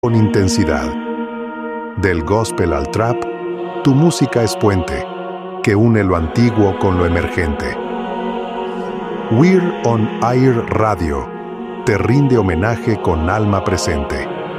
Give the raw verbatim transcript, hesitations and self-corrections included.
con intensidad. Del gospel al trap, tu música es puente que une lo antiguo con lo emergente. We're on Air Radio te rinde homenaje con alma presente.